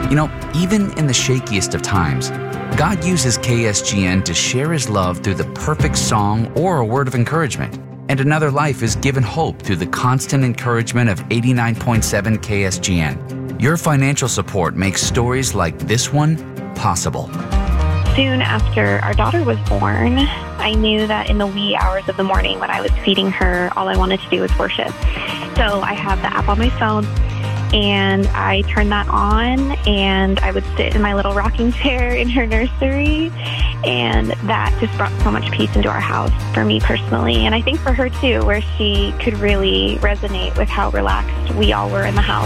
You know, even in the shakiest of times, God uses KSGN to share His love through the perfect song or a word of encouragement. And another life is given hope through the constant encouragement of 89.7 KSGN. Your financial support makes stories like this one possible. Soon after our daughter was born, I knew that in the wee hours of the morning when I was feeding her, all I wanted to do was worship. So I have the app on my phone, and I turned that on, and I would sit in my little rocking chair in her nursery, and that just brought so much peace into our house for me personally, and I think for her too, where she could really resonate with how relaxed we all were in the house.